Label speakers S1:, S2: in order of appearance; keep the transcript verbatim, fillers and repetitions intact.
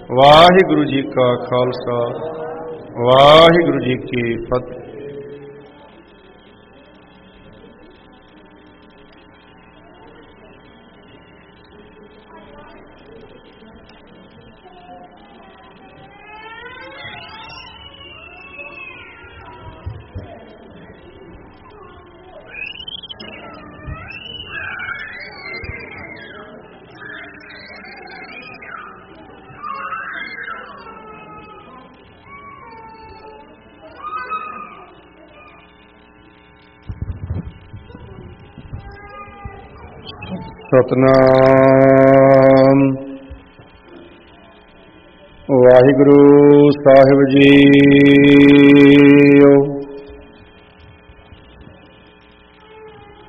S1: ਵਾਹਿਗੁਰੂ ਜੀ ਕਾ ਖਾਲਸਾ, ਵਾਹਿਗੁਰੂ ਜੀ ਕੀ ਫਤਿਹ। ਸਤਿਨਾਮ ਵਾਹਿਗੁਰੂ ਸਾਹਿਬ ਜੀ।